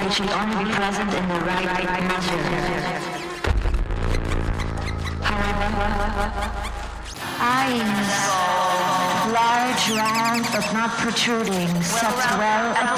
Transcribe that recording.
they should only be present in the right measure. However, eyes, large, round, but not protruding, set well